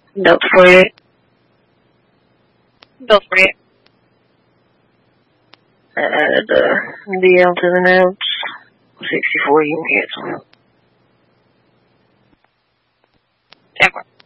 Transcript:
Don't forget. Don't forget. Add DL to the notes. 64, you can cancel. Ever.